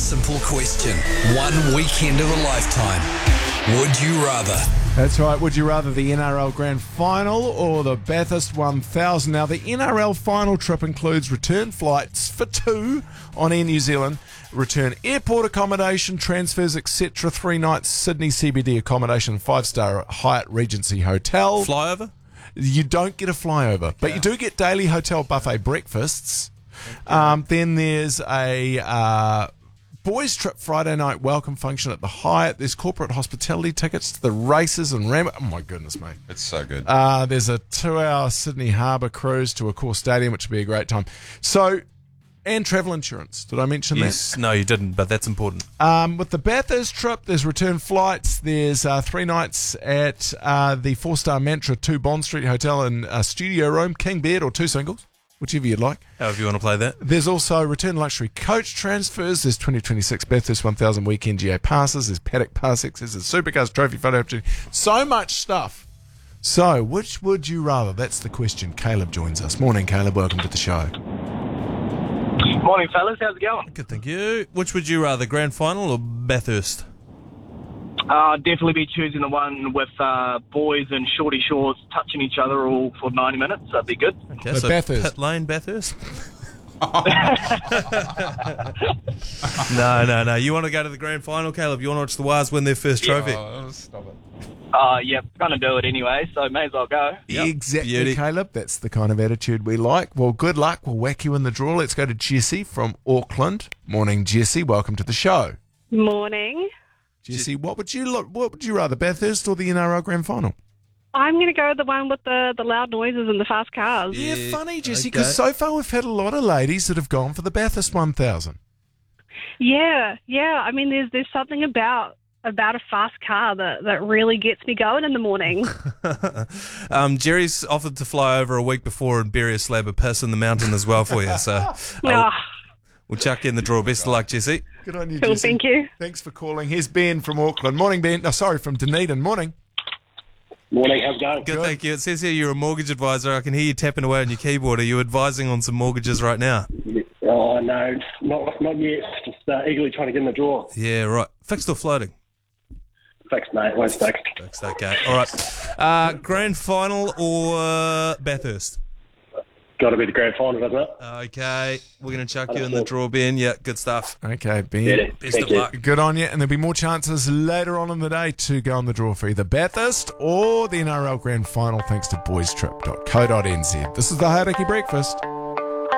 simple question. One weekend of a lifetime. Would you rather? That's right. Would you rather the NRL Grand Final or the Bathurst 1000? Now, the NRL Final trip includes return flights for two on Air New Zealand, return airport accommodation, transfers, etc. 3 nights Sydney CBD accommodation, 5-star Hyatt Regency Hotel. Flyover? You don't get a flyover, but you do get daily hotel buffet breakfasts. Then there's a boys trip Friday night welcome function at the Hyatt. There's corporate hospitality tickets to the races and Ram. Oh my goodness, mate! It's so good. There's a 2-hour Sydney Harbour cruise to Accor Stadium, which would be a great time. So, and travel insurance. Did I mention Yes. No, you didn't, but that's important. that? With the Bathurst trip, there's return flights. There's 3 nights at the 4-star Mantra 2 Bond Street Hotel and a studio room, king bed or 2 singles, whichever you'd like. However you want to play that. There's also return luxury coach transfers. There's 2026 Bathurst 1000 weekend GA passes. There's paddock pass access. There's Supercars trophy photo opportunity. So much stuff. So, which would you rather? That's the question. Caleb joins us. Morning, Caleb. Welcome to the show. Morning, fellas. How's it going? Good, thank you. Which would you rather, Grand Final or Bathurst? Definitely be choosing the one with boys and shorty shorts touching each other all for 90 minutes. That'd be good. Okay, But so Bathurst. Pit Lane, Bathurst? No. You want to go to the Grand Final, Caleb? You want to watch the Wars win their first trophy? Oh, stop it. Yeah, gonna do it anyway, so may as well go. Yep. Exactly, Beauty. Caleb. That's the kind of attitude we like. Well, good luck. We'll whack you in the draw. Let's go to Jessie from Auckland. Morning, Jessie. Welcome to the show. Morning. Jessie, what would you rather, Bathurst or the NRL Grand Final? I'm going to go with the one with the loud noises and the fast cars. Yeah, Yeah, funny, Jessie, okay. because so far we've had a lot of ladies that have gone for the Bathurst 1000. Yeah. I mean, there's something about a fast car that really gets me going in the morning. Jerry's offered to fly over a week before and bury a slab of piss in the mountain as well for you, so we'll chuck you in the draw. Best of luck, Jessie. Good on you, Cool, Jessie. thank you. Thanks for calling. Here's Ben from Auckland. Morning, Ben. No, sorry, from Dunedin. Morning. Morning, how's it going? Good, thank you. It says here you're a mortgage advisor. I can hear you tapping away on your keyboard. Are you advising on some mortgages right now? Oh, no, not yet. Just eagerly trying to get in the draw. Yeah, right. Fixed or floating? Fixed, mate. Won't stick. Fixed, okay. All right. Grand Final or Bathurst? Got to be the grand final, doesn't it? Okay. We're going to chuck you in the draw, Ben. Yeah, good stuff. Okay, Ben. Yeah, Best thank of you. luck. Good on you, and there'll be more chances later on in the day to go on the draw for either Bathurst or the NRL Grand Final thanks to boystrip.co.nz. This is the Hauraki Breakfast.